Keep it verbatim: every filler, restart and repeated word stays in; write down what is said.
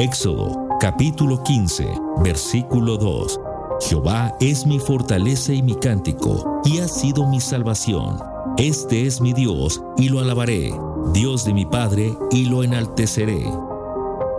Éxodo, capítulo quince, versículo dos. Jehová es mi fortaleza y mi cántico, y ha sido mi salvación. Este es mi Dios, y lo alabaré, Dios de mi Padre, y lo enalteceré.